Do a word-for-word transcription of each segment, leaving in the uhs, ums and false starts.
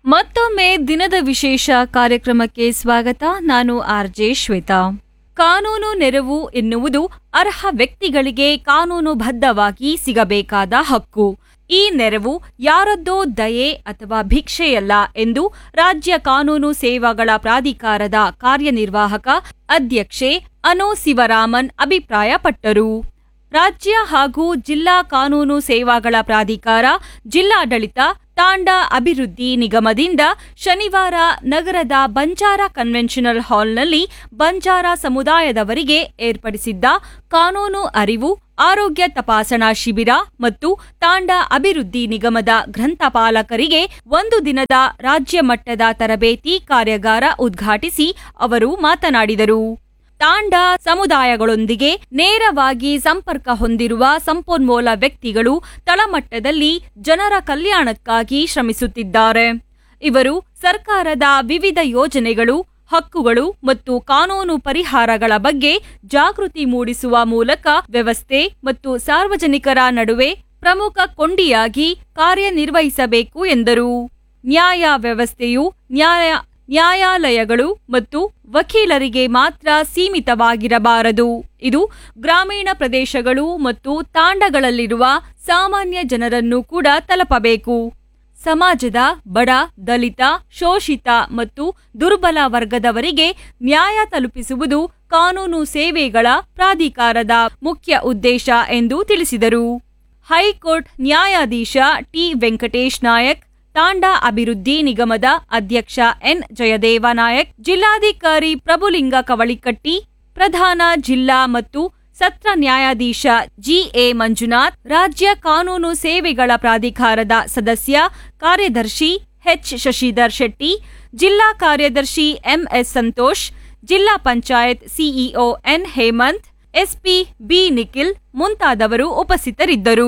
ಮತ್ತೊಮ್ಮೆ ದಿನದ ವಿಶೇಷ ಕಾರ್ಯಕ್ರಮಕ್ಕೆ ಸ್ವಾಗತ. ನಾನು ಆರ್ಜೆ ಶ್ವೇತಾ. ಕಾನೂನು ನೆರವು ಎನ್ನುವುದು ಅರ್ಹ ವ್ಯಕ್ತಿಗಳಿಗೆ ಕಾನೂನುಬದ್ಧವಾಗಿ ಸಿಗಬೇಕಾದ ಹಕ್ಕು. ಈ ನೆರವು ಯಾರದ್ದೋ ದಯೆ ಅಥವಾ ಭಿಕ್ಷೆಯಲ್ಲ ಎಂದು ರಾಜ್ಯ ಕಾನೂನು ಸೇವಾಗಳ ಪ್ರಾಧಿಕಾರದ ಕಾರ್ಯನಿರ್ವಾಹಕ ಅಧ್ಯಕ್ಷೆ ಅನು ಶಿವರಾಮನ್ ಅಭಿಪ್ರಾಯಪಟ್ಟರು. ರಾಜ್ಯ ಹಾಗೂ ಜಿಲ್ಲಾ ಕಾನೂನು ಸೇವಾಗಳ ಪ್ರಾಧಿಕಾರ, ಜಿಲ್ಲಾಡಳಿತ, ತಾಂಡಾ ಅಭಿವೃದ್ಧಿ ನಿಗಮದಿಂದ ಶನಿವಾರ ನಗರದ ಬಂಜಾರ ಕನ್ವೆನ್ಷನಲ್ ಹಾಲ್ನಲ್ಲಿ ಬಂಜಾರ ಸಮುದಾಯದವರಿಗೆ ಏರ್ಪಡಿಸಿದ್ದ ಕಾನೂನು ಅರಿವು, ಆರೋಗ್ಯ ತಪಾಸಣಾ ಶಿಬಿರ ಮತ್ತು ತಾಂಡಾ ಅಭಿವೃದ್ಧಿ ನಿಗಮದ ಗ್ರಂಥಪಾಲಕರಿಗೆ ಒಂದು ದಿನದ ರಾಜ್ಯ ಮಟ್ಟದ ತರಬೇತಿ ಕಾರ್ಯಾಗಾರ ಉದ್ಘಾಟಿಸಿ ಅವರು ಮಾತನಾಡಿದರು. ತಾಂಡಾ ಸಮುದಾಯಗಳೊಂದಿಗೆ ನೇರವಾಗಿ ಸಂಪರ್ಕ ಹೊಂದಿರುವ ಸಂಪನ್ಮೂಲ ವ್ಯಕ್ತಿಗಳು ತಳಮಟ್ಟದಲ್ಲಿ ಜನರ ಕಲ್ಯಾಣಕ್ಕಾಗಿ ಶ್ರಮಿಸುತ್ತಿದ್ದಾರೆ. ಇವರು ಸರ್ಕಾರದ ವಿವಿಧ ಯೋಜನೆಗಳು, ಹಕ್ಕುಗಳು ಮತ್ತು ಕಾನೂನು ಪರಿಹಾರಗಳ ಬಗ್ಗೆ ಜಾಗೃತಿ ಮೂಡಿಸುವ ಮೂಲಕ ವ್ಯವಸ್ಥೆ ಮತ್ತು ಸಾರ್ವಜನಿಕರ ನಡುವೆ ಪ್ರಮುಖ ಕೊಂಡಿಯಾಗಿ ಕಾರ್ಯನಿರ್ವಹಿಸಬೇಕು ಎಂದರು. ನ್ಯಾಯ ವ್ಯವಸ್ಥೆಯು ನ್ಯಾಯ ನ್ಯಾಯಾಲಯಗಳು ಮತ್ತು ವಕೀಲರಿಗೆ ಮಾತ್ರ ಸೀಮಿತವಾಗಿರಬಾರದು. ಇದು ಗ್ರಾಮೀಣ ಪ್ರದೇಶಗಳು ಮತ್ತು ತಾಂಡಗಳಲ್ಲಿರುವ ಸಾಮಾನ್ಯ ಜನರನ್ನು ಕೂಡ ತಲುಪಬೇಕು. ಸಮಾಜದ ಬಡ, ದಲಿತ, ಶೋಷಿತ ಮತ್ತು ದುರ್ಬಲ ವರ್ಗದವರಿಗೆ ನ್ಯಾಯ ತಲುಪಿಸುವುದು ಕಾನೂನು ಸೇವೆಗಳ ಪ್ರಾಧಿಕಾರದ ಮುಖ್ಯ ಉದ್ದೇಶ ಎಂದು ತಿಳಿಸಿದರು. ಹೈಕೋರ್ಟ್ ನ್ಯಾಯಾಧೀಶ ಟಿ ವೆಂಕಟೇಶ್ ನಾಯಕ್, ತಾಂಡಾ ಅಭಿವೃದ್ಧಿ ನಿಗಮದ ಅಧ್ಯಕ್ಷ ಎನ್ ಜಯದೇವ ನಾಯಕ್, ಜಿಲ್ಲಾಧಿಕಾರಿ ಪ್ರಭುಲಿಂಗ ಕವಳಿಕಟ್ಟಿ, ಪ್ರಧಾನ ಜಿಲ್ಲಾ ಮತ್ತು ಸತ್ರ ನ್ಯಾಯಾಧೀಶ ಜಿಎ ಮಂಜುನಾಥ್, ರಾಜ್ಯ ಕಾನೂನು ಸೇವೆಗಳ ಪ್ರಾಧಿಕಾರದ ಸದಸ್ಯ ಕಾರ್ಯದರ್ಶಿ ಎಚ್ ಶಶಿಧರ್ ಶೆಟ್ಟಿ, ಜಿಲ್ಲಾ ಕಾರ್ಯದರ್ಶಿ ಎಂಎಸ್ ಸಂತೋಷ್, ಜಿಲ್ಲಾ panchayat CEO N Hemant, SP B Nikhil ಮುಂತಾದವರು ಉಪಸ್ಥಿತರಿದ್ದರು.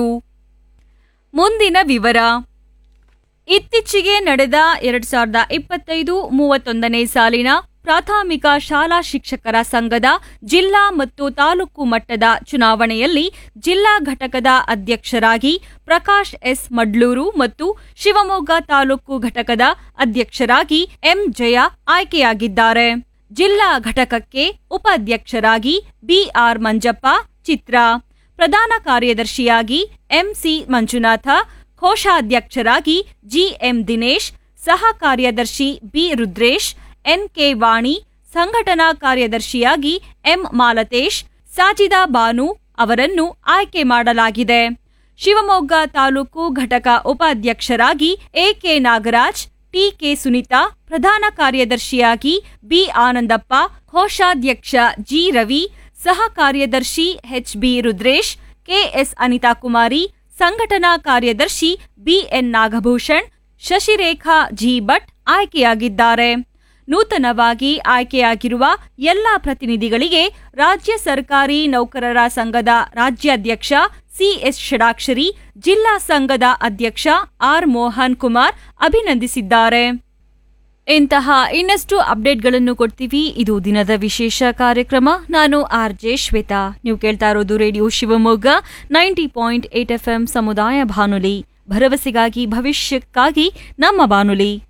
ಮುಂದಿನ ವಿವರ. ಇತ್ತೀಚೆಗೆ ನಡೆದ ಎರಡ್ ಸಾವಿರದ ಇಪ್ಪತ್ತೈದು ಮೂವತ್ತೊಂದನೇ ಸಾಲಿನ ಪ್ರಾಥಮಿಕ ಶಾಲಾ ಶಿಕ್ಷಕರ ಸಂಘದ ಜಿಲ್ಲಾ ಮತ್ತು ತಾಲೂಕು ಮಟ್ಟದ ಚುನಾವಣೆಯಲ್ಲಿ ಜಿಲ್ಲಾ ಘಟಕದ ಅಧ್ಯಕ್ಷರಾಗಿ ಪ್ರಕಾಶ್ ಎಸ್ ಮಡ್ಲೂರು ಮತ್ತು ಶಿವಮೊಗ್ಗ ತಾಲೂಕು ಘಟಕದ ಅಧ್ಯಕ್ಷರಾಗಿ ಎಂ ಜಯ ಆಯ್ಕೆಯಾಗಿದ್ದಾರೆ. ಜಿಲ್ಲಾ ಘಟಕಕ್ಕೆ ಉಪಾಧ್ಯಕ್ಷರಾಗಿ ಬಿಆರ್ ಮಂಜಪ್ಪ ಚಿತ್ರ, ಪ್ರಧಾನ ಕಾರ್ಯದರ್ಶಿಯಾಗಿ ಎಂಸಿ ಮಂಜುನಾಥ, ಕೋಶಾಧ್ಯಕ್ಷರಾಗಿ ಜಿಎಂ ದಿನೇಶ್, ಸಹ ಕಾರ್ಯದರ್ಶಿ ಬಿ ರುದ್ರೇಶ್, ಎನ್ಕೆ ವಾಣಿ, ಸಂಘಟನಾ ಕಾರ್ಯದರ್ಶಿಯಾಗಿ ಎಂ ಮಾಲತೇಶ್, ಸಾಜಿದಾ ಬಾನು ಅವರನ್ನು ಆಯ್ಕೆ ಮಾಡಲಾಗಿದೆ. ಶಿವಮೊಗ್ಗ ತಾಲೂಕು ಘಟಕ ಉಪಾಧ್ಯಕ್ಷರಾಗಿ ಎಕೆ ನಾಗರಾಜ್, ಟಿಕೆ ಸುನಿತಾ, ಪ್ರಧಾನ ಕಾರ್ಯದರ್ಶಿಯಾಗಿ ಬಿ ಆನಂದಪ್ಪ, ಕೋಶಾಧ್ಯಕ್ಷ ಜಿ ರವಿ, ಸಹ ಕಾರ್ಯದರ್ಶಿ H B Rudresh, KS Anita ಕುಮಾರಿ, ಸಂಘಟನಾ ಕಾರ್ಯದರ್ಶಿ ಬಿಎನ್ ನಾಗಭೂಷಣ್, ಶಶಿರೇಖಾ ಜಿ ಭಟ್ ಆಯ್ಕೆಯಾಗಿದ್ದಾರೆ. ನೂತನವಾಗಿ ಆಯ್ಕೆಯಾಗಿರುವ ಎಲ್ಲ ಪ್ರತಿನಿಧಿಗಳಿಗೆ ರಾಜ್ಯ ಸರ್ಕಾರಿ ನೌಕರರ ಸಂಘದ ರಾಜ್ಯಾಧ್ಯಕ್ಷ ಸಿಎಸ್ ಷಡಾಕ್ಷರಿ, ಜಿಲ್ಲಾ ಸಂಘದ ಅಧ್ಯಕ್ಷ ಆರ್ ಮೋಹನ್ ಕುಮಾರ್ ಅಭಿನಂದಿಸಿದ್ದಾರೆ. ಇಂತಹ ಇನ್ನಷ್ಟು ಅಪ್ಡೇಟ್ಗಳನ್ನು ಕೊಡ್ತೀವಿ. ಇದು ದಿನದ ವಿಶೇಷ ಕಾರ್ಯಕ್ರಮ. ನಾನು ಆರ್ಜೆ ಶ್ವೇತಾ. ನೀವು ಕೇಳ್ತಾ ಇರೋದು radio Shivamogga ninety point eight F M ಸಮುದಾಯ ಬಾನುಲಿ, ಭರವಸೆಗಾಗಿ ಭವಿಷ್ಯಕ್ಕಾಗಿ ನಮ್ಮ ಬಾನುಲಿ.